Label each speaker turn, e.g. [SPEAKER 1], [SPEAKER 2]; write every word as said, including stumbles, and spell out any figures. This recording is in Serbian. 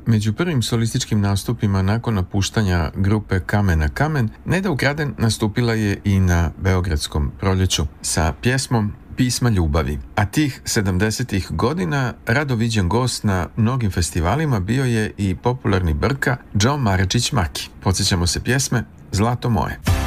[SPEAKER 1] Među prvim solističkim nastupima nakon napuštanja grupe Kamen na kamen, Neda Ukraden nastupila je i na Beogradskom proljeću sa pjesmom Pisma ljubavi. A tih sedamdesetih godina rado viđen gost na mnogim festivalima bio je i popularni Brka Joe Maračić Maki. Podsjećamo se pjesme Zlato moje.